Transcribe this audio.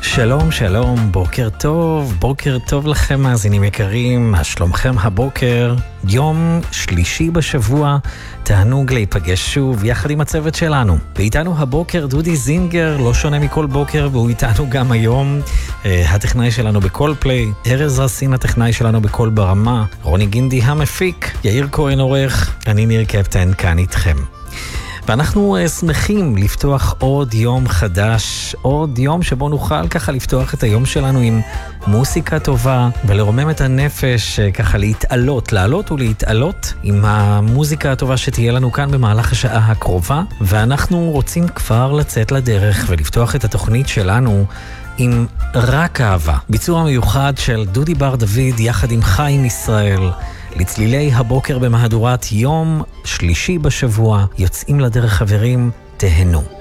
שלום, שלום, בוקר טוב לכם מאזינים יקרים, מה שלומכם הבוקר? יום שלישי בשבוע, תענוג להיפגש שוב יחד עם הצוות שלנו. ואיתנו הבוקר דודי זינגר, לא שונה מכל בוקר, והוא איתנו גם היום, הטכנאי שלנו בכל פליי, ארז רסין הטכנאי שלנו בכל ברמה, רוני גינדי המפיק, יאיר כהן עורך, אני ניר קפטן כאן איתכם. ואנחנו שמחים לפתוח עוד יום חדש, עוד יום שבו נוכל ככה לפתוח את היום שלנו עם מוסיקה טובה ולרומם את הנפש, ככה לעלות ולהתעלות עם המוזיקה הטובה שתהיה לנו כאן במהלך השעה הקרובה. ואנחנו רוצים כבר לצאת לדרך ולפתוח את התוכנית שלנו עם רק אהבה, ביצוע מיוחד של דודי בר דוד יחד עם חיים ישראל. לצלילי הבוקר במהדורת יום שלישי בשבוע, יוצאים לדרך חברים, תהנו.